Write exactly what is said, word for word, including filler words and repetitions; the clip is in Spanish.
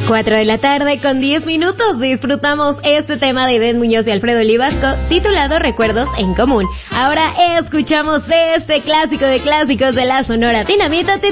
cuatro de la tarde con diez minutos disfrutamos este tema de Eden Muñoz y Alfredo Olivasco titulado Recuerdos en Común. Ahora escuchamos este clásico de clásicos de la Sonora Dinamita.